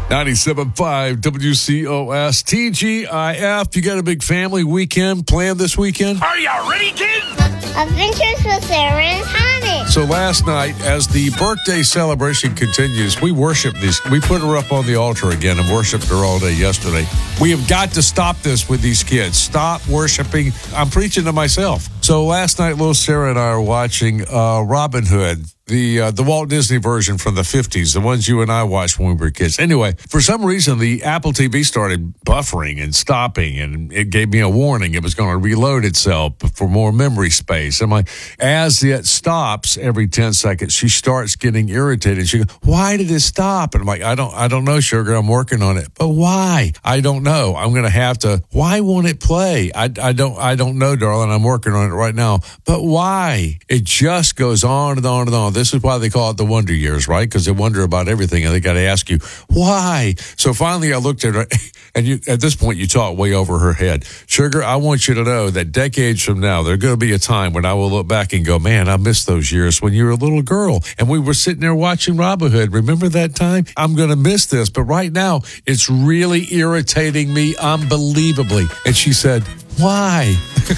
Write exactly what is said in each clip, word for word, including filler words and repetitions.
ninety-seven point five W C O S T G I F. You got a big family weekend planned this weekend? Are you ready, kids? Adventures with Sarah and Tommy. So last night, as the birthday celebration continues, we worship these. We put her up on the altar again and worshiped her all day yesterday. We have got to stop this with these kids. Stop worshiping. I'm preaching to myself. So last night, little Sarah and I are watching uh, Robin Hood. The uh, the Walt Disney version from the fifties, the ones you and I watched when we were kids. Anyway, for some reason, the Apple T V started buffering and stopping, and it gave me a warning. It was going to reload itself for more memory space. I'm like, as it stops every ten seconds, she starts getting irritated. She goes, "Why did it stop?" And I'm like, I don't, I don't know, sugar. I'm working on it. But why? I don't know. I'm going to have to. Why won't it play? I, I don't, I don't know, darling. I'm working on it right now. But why? It just goes on and on and on. This is why they call it the Wonder Years, right? Because they wonder about everything, and they got to ask you, why? So finally I looked at her, and you, at this point, you talk way over her head. Sugar, I want you to know that decades from now, there's going to be a time when I will look back and go, man, I miss those years when you were a little girl, and we were sitting there watching Robin Hood. Remember that time? I'm going to miss this, but right now, it's really irritating me unbelievably. And she said, why?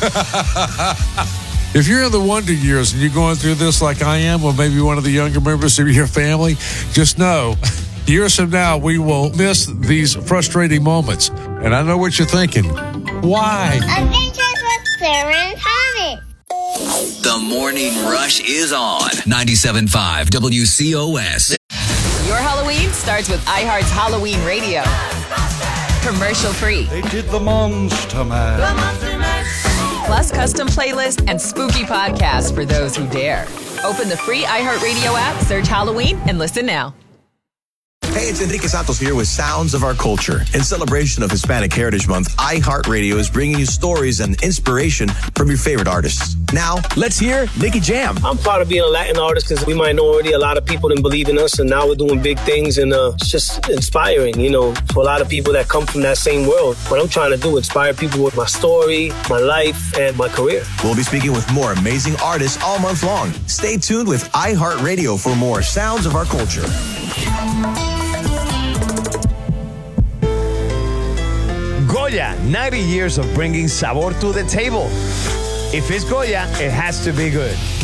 If you're in the Wonder Years and you're going through this like I am, or maybe one of the younger members of your family, just know, years from now, we will miss these frustrating moments. And I know what you're thinking. Why? Adventures with Sarah and Tommy. The Morning Rush is on ninety-seven point five W C O S. Your Halloween starts with iHeart's Halloween Radio. Commercial free. They did the Monster Mash. The Monster Mash. Plus custom playlists and spooky podcasts for those who dare. Open the free iHeartRadio app, search Halloween, and listen now. Hey, it's Enrique Santos here with Sounds of Our Culture. In celebration of Hispanic Heritage Month, iHeartRadio is bringing you stories and inspiration from your favorite artists. Now, let's hear Nicky Jam. I'm proud of being a Latin artist because we might know already a lot of people didn't believe in us, and now we're doing big things, and uh, it's just inspiring, you know, for a lot of people that come from that same world. What I'm trying to do, inspire people with my story, my life, and my career. We'll be speaking with more amazing artists all month long. Stay tuned with iHeartRadio for more Sounds of Our Culture. Goya, ninety years of bringing sabor to the table. If it's Goya, it has to be good.